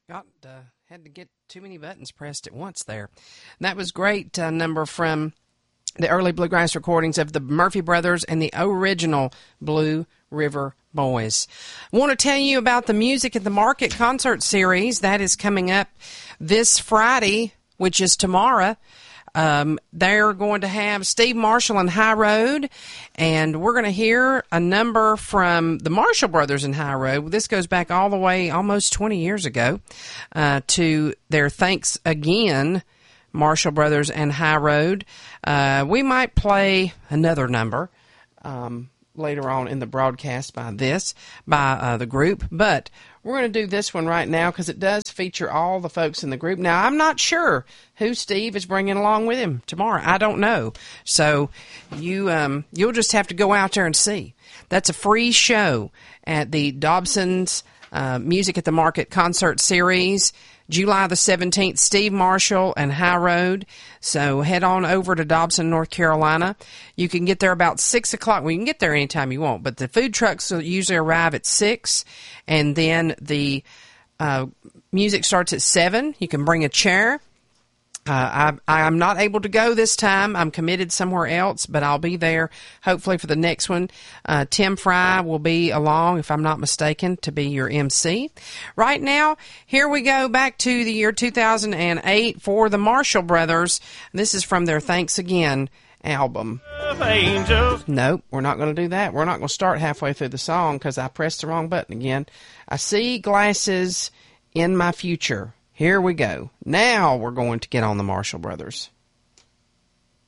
Had to get too many buttons pressed at once there. That was great number from the early bluegrass recordings of the Murphy Brothers and the original Blue River Boys. I want to tell you about the Music at the Market concert series that is coming up this Friday, which is tomorrow. They're going to have Steve Marshall and High Road, and we're going to hear a number from the Marshall Brothers and High Road. This goes back all the way almost 20 years ago to their Thanks Again, Marshall Brothers and High Road. We might play another number later on in the broadcast by the group, but we're going to do this one right now because it does feature all the folks in the group. Now, I'm not sure who Steve is bringing along with him tomorrow. I don't know. So you'll just have to go out there and see. That's a free show at the Dobson's Music at the Market concert series, July the 17th, Steve Marshall and High Road. So head on over to Dobson, North Carolina. You can get there about 6 o'clock. Well, you can get there anytime you want, but the food trucks will usually arrive at 6, and then the music starts at 7. You can bring a chair. I'm not able to go this time. I'm committed somewhere else, but I'll be there hopefully for the next one. Tim Fry will be along, if I'm not mistaken, to be your MC. Right now, here we go back to the year 2008 for the Marshall Brothers. This is from their Thanks Again album. Nope, we're not going to do that. We're not going to start halfway through the song because I pressed the wrong button again. I see glasses in my future. Here we go. Now we're going to get on the Marshall Brothers.